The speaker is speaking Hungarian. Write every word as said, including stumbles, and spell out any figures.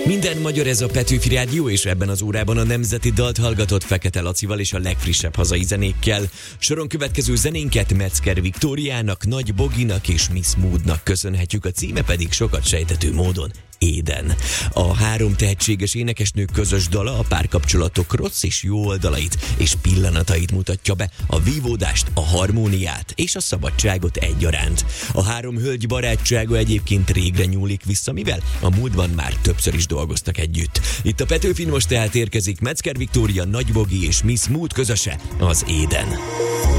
Minden magyar, ez a Petőfi Rádió, és ebben az órában a nemzeti dalt hallgatott Fekete Lacival és a legfrissebb hazai zenékkel. Soron következő zenénket Metzger Viktóriának, Nagy Boginak és Miss Moodnak köszönhetjük, a címe pedig sokat sejtető módon Éden. A három tehetséges énekesnő közös dala a párkapcsolatok rossz és jó oldalait és pillanatait mutatja be, a vívódást, a harmóniát és a szabadságot egyaránt. A három hölgy barátsága egyébként régre nyúlik vissza, mivel a múltban már többször is dolgoztak együtt. Itt a Petőfin most tehát érkezik Metzger Viktória, Nagy Bogi és Miss Mood közöse, az Éden.